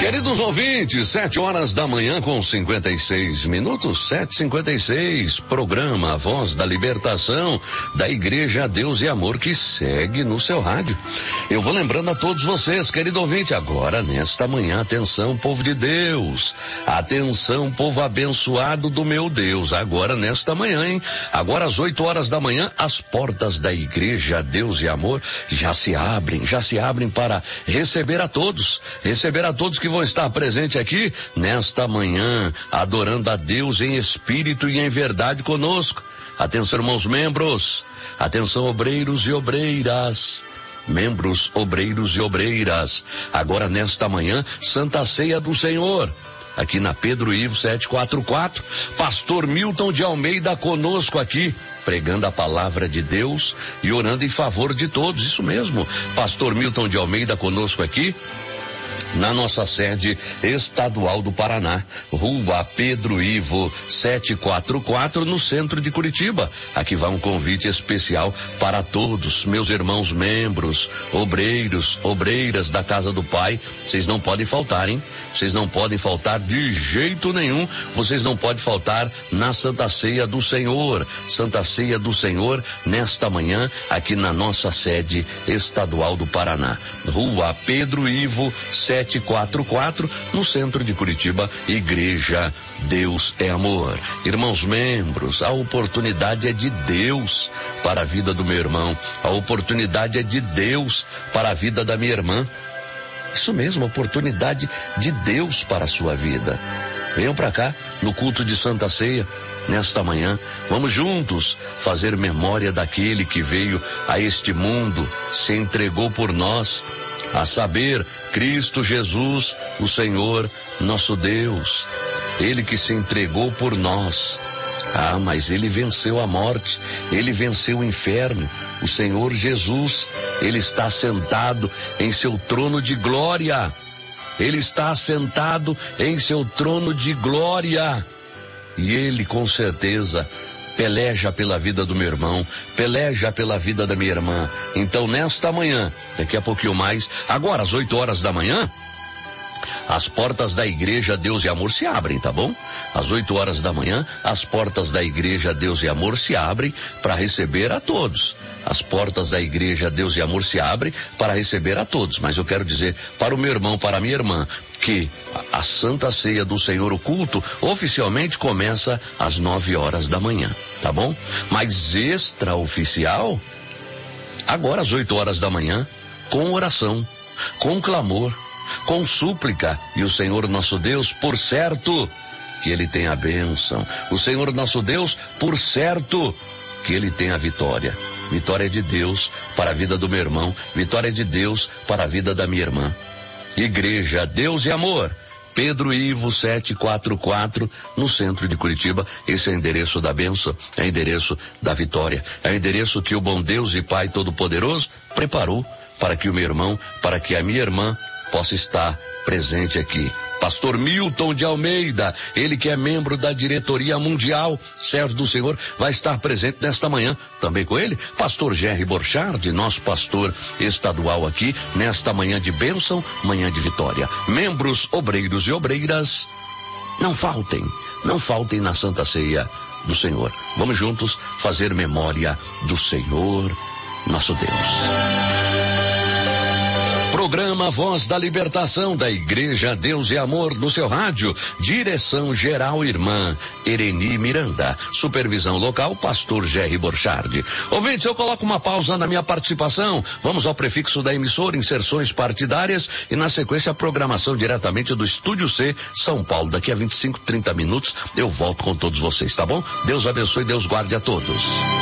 Queridos ouvintes, 7 horas da manhã com 56 minutos, 7h56, programa Voz da Libertação da Igreja Deus e Amor, que segue no seu rádio. Eu vou lembrando a todos vocês, querido ouvinte, agora nesta manhã, atenção, povo de Deus, atenção, povo abençoado do meu Deus, agora nesta manhã, hein? Agora às 8 horas da manhã, as portas da Igreja Deus e Amor já se abrem para receber a todos que vão estar presentes aqui nesta manhã, adorando a Deus em espírito e em verdade conosco. Atenção, irmãos membros, atenção, obreiros e obreiras, membros, obreiros e obreiras, agora nesta manhã, Santa Ceia do Senhor, aqui na Pedro Ivo 744, pastor Milton de Almeida conosco aqui, pregando a palavra de Deus e orando em favor de todos, isso mesmo, pastor Milton de Almeida conosco aqui, na nossa sede estadual do Paraná, Rua Pedro Ivo 744, no centro de Curitiba. Aqui vai um convite especial para todos, meus irmãos membros, obreiros, obreiras da Casa do Pai. Vocês não podem faltar, hein? Vocês não podem faltar de jeito nenhum. Vocês não podem faltar na Santa Ceia do Senhor. Santa Ceia do Senhor nesta manhã, aqui na nossa sede estadual do Paraná, Rua Pedro Ivo 744, no centro de Curitiba, Igreja Deus é Amor. Irmãos membros, a oportunidade é de Deus para a vida do meu irmão, a oportunidade é de Deus para a vida da minha irmã. Isso mesmo, a oportunidade de Deus para a sua vida. Venham para cá, no culto de Santa Ceia, nesta manhã, vamos juntos fazer memória daquele que veio a este mundo, se entregou por nós, a saber, Cristo Jesus, o Senhor, nosso Deus, Ele que se entregou por nós. Ah, mas Ele venceu a morte, Ele venceu o inferno, o Senhor Jesus, Ele está sentado em seu trono de glória, Ele está assentado em seu trono de glória, e Ele com certeza peleja pela vida do meu irmão, peleja pela vida da minha irmã. Então nesta manhã, daqui a pouquinho mais, agora às 8 horas da manhã, as portas da Igreja Deus e Amor se abrem, tá bom? Às 8 horas da manhã, as portas da Igreja Deus e Amor se abrem para receber a todos. As portas da Igreja Deus e Amor se abrem para receber a todos. Mas eu quero dizer para o meu irmão, para a minha irmã, que a Santa Ceia do Senhor, o culto, oficialmente começa às 9 horas da manhã, tá bom? Mas extraoficial, agora às 8 horas da manhã, com oração, com clamor, com súplica, e o Senhor nosso Deus, por certo, que Ele tem a bênção. O Senhor nosso Deus, por certo, que Ele tem a vitória. Vitória de Deus para a vida do meu irmão, vitória de Deus para a vida da minha irmã. Igreja Deus e Amor, Pedro Ivo 744, no centro de Curitiba. Esse é o endereço da bênção, é o endereço da vitória, é o endereço que o bom Deus e Pai Todo-Poderoso preparou para que o meu irmão, para que a minha irmã possa estar presente aqui. Pastor Milton de Almeida, ele que é membro da diretoria mundial, servo do Senhor, vai estar presente nesta manhã. Também com ele, pastor Jerry Borchardt, nosso pastor estadual aqui, nesta manhã de bênção, manhã de vitória. Membros, obreiros e obreiras, não faltem na Santa Ceia do Senhor. Vamos juntos fazer memória do Senhor, nosso Deus. Programa Voz da Libertação da Igreja Deus e Amor no seu rádio. Direção geral, irmã Ereni Miranda. Supervisão local, pastor Jerry Borchardt. Ouvintes, eu coloco uma pausa na minha participação. Vamos ao prefixo da emissora, inserções partidárias e na sequência a programação diretamente do Estúdio C, São Paulo. Daqui a 25, 30 minutos eu volto com todos vocês, tá bom? Deus abençoe, Deus guarde a todos.